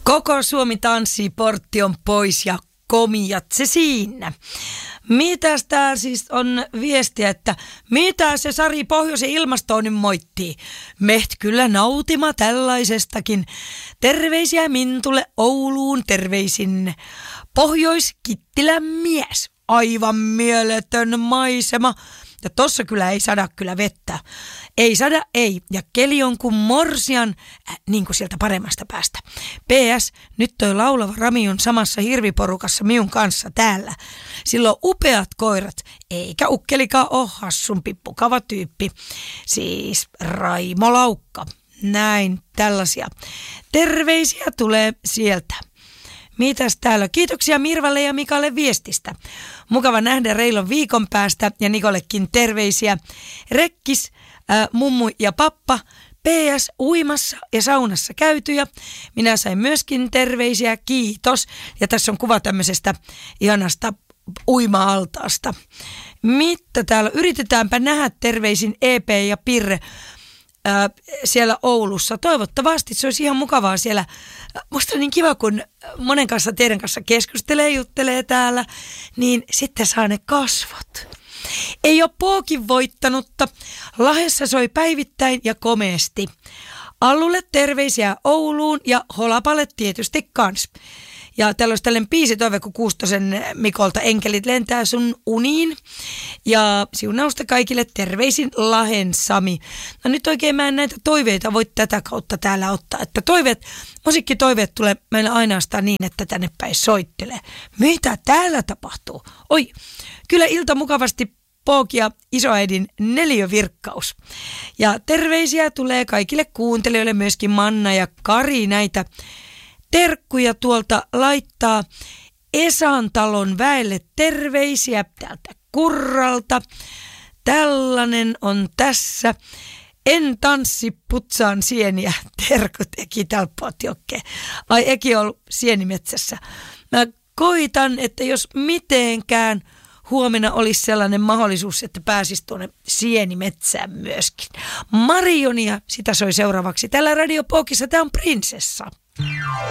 Koko Suomi tanssii, portti on pois ja komiat se siinä. Mitäs tää siis on viestiä, että mitä se Sari Pohjoisen ilmastoon nyt moittii? Meht kyllä nautima tällaisestakin. Terveisiä Mintulle Ouluun, terveisin Pohjois-Kittilän mies. Aivan mieletön maisema. Ja tossa kyllä ei sada kyllä vettä. Ei sada, ei. Ja keli on kuin morsian, niin kuin sieltä paremmasta päästä. PS, nyt toi laulava Rami on samassa hirviporukassa minun kanssa täällä. Sillä on upeat koirat, eikä ukkelikaan ole hassun pippukava tyyppi. Siis Raimo Laukka. Näin, tällaisia. Terveisiä tulee sieltä. Mitäs täällä? Kiitoksia Mirvalle ja Mikalle viestistä. Mukava nähdä reilun viikon päästä ja Nikollekin terveisiä. Rekkis, mummu ja pappa, PS uimassa ja saunassa käytyjä. Minä sain myöskin terveisiä, kiitos. Ja tässä on kuva tämmöisestä ihanasta uima-altaasta. Mitä täällä? Yritetäänpä nähdä terveisin EP ja Pirre siellä Oulussa. Toivottavasti se olisi ihan mukavaa siellä. Musta on niin kiva, kun monen kanssa teidän kanssa keskustelee, juttelee täällä, niin sitten saa ne kasvot. Ei ole Pookin voittanutta. Lahdessa soi päivittäin ja komeasti. Allulle terveisiä Ouluun ja Holapalle tietysti kans. Ja täällä olisi tällainen biisitoive, kun Kuustosen Mikolta enkelit lentää sun uniin. Ja siunausta kaikille, terveisin Lahen Sami. No nyt oikein mä en näitä toiveita voi tätä kautta täällä ottaa. Että musiikkitoiveet tulee meillä ainoastaan niin, että tänne päin soittelee. Mitä täällä tapahtuu? Oi, kyllä ilta mukavasti Pookia isoäidin neliövirkkaus. Ja terveisiä tulee kaikille kuuntelijoille, myöskin Manna ja Kari näitä terkkuja tuolta laittaa. Esan talon väelle terveisiä täältä Kurralta. Tällainen on tässä. En tanssi, putsaan sieniä. Terkut eki talppaatiokke. Ai eki on ollut sienimetsässä. Mä koitan, että jos mitenkään huomenna olisi sellainen mahdollisuus, että pääsisi tuonne sienimetsään myöskin. Marionia, sitä soi seuraavaksi. Tällä Radio Pookissa tämä on Prinsessa.